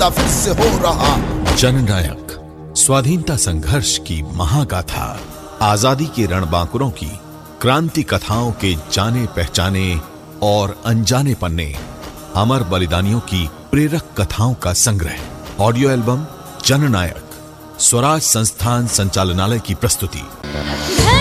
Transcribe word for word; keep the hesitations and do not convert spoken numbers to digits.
फिर से हो रहा। जननायक स्वाधीनता संघर्ष की महागाथा, आजादी के रणबांकुरों की क्रांति कथाओं के जाने पहचाने और अनजाने पन्ने, अमर बलिदानियों की प्रेरक कथाओं का संग्रह। ऑडियो एल्बम जननायक, स्वराज संस्थान संचालनालय की प्रस्तुति।